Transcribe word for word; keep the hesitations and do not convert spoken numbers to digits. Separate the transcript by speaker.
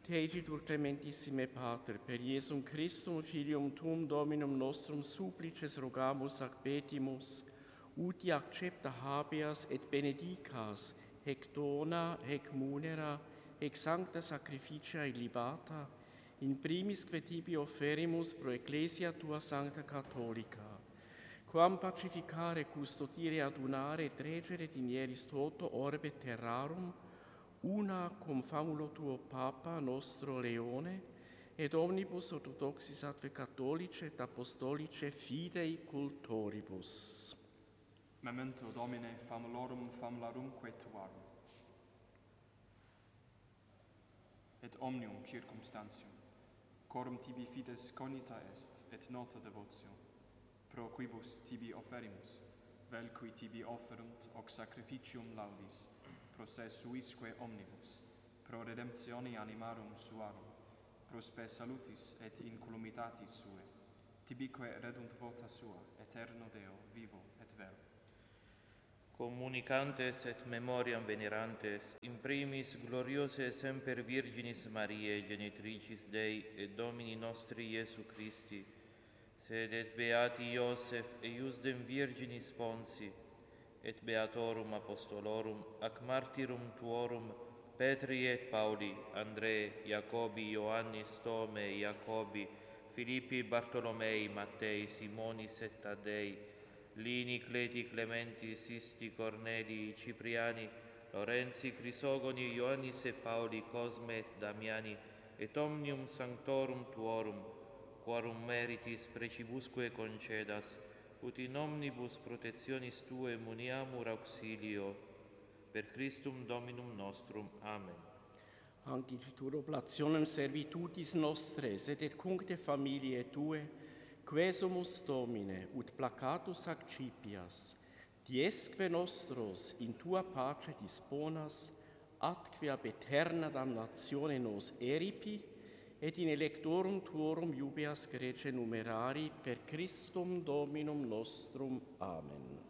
Speaker 1: Tegitur clementissime Pater, per Iesum Christum, Filium Tuum, Dominum nostrum, supplices rogamus ac petimus, uti accepta habeas et benedicas, hec dona, hec munera, hec sancta sacrificia et libata, in primis que tibi offerimus pro Ecclesia tua sancta catholica, quam pacificare, custodire, adunare et regere dinieris toto orbe terrarum, una cum famulo tuo Papa nostro Leone, et omnibus orthodoxis atque catholice et apostolice fidei cultoribus.
Speaker 2: Memento Domine famulorum famularumque tuarum, et omnium circumstantium, corum tibi fides cognita est, et nota devotio, pro quibus tibi offerimus, vel qui tibi offerunt hoc sacrificium laudis, pro se suisque omnibus, pro redemptione animarum suarum, pro spe salutis et incolumitatis sue, tibique redunt vota sua, eterno Deo, vivo et vero.
Speaker 3: Communicantes et memoriam venerantes, in primis gloriose semper Virginis Mariae, genitricis Dei et Domini nostri Iesu Christi, sed et beati Iosef et iusdem Virginis Ponsi, et beatorum apostolorum, ac martyrum tuorum, Petri et Pauli, Andrei, Jacobi, Ioannis, Tome, Jacobi, Filippi, Bartolomei, Mattei, Simonis et Taddei, Lini, Cleti, Clementi, Sisti, Corneli, Cipriani, Lorenzi, Crisogoni, Ioannis et Pauli, Cosme et Damiani, et omnium sanctorum tuorum, quorum meritis precibusque concedas, ut in omnibus protectionis Tue muniamur auxilio, per Christum Dominum nostrum. Amen.
Speaker 1: Ancipitur oblationem servitutis nostres, et et cuncte familiae Tue, quesumus Domine, ut placatus accipias, diesque nostros in Tua pace disponas, atque ab eterna damnatione nos eripi, et in electorum Tuorum iubeas grece numerari, per Christum Dominum nostrum. Amen.